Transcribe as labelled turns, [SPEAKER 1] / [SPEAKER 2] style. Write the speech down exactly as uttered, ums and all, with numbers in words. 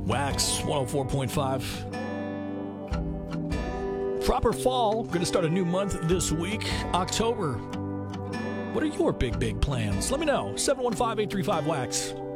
[SPEAKER 1] Wax one oh four point five. Proper fall. Going to start a new month this week, October. What are your big, big plans? Let me know. seven one five, eight three five, wax.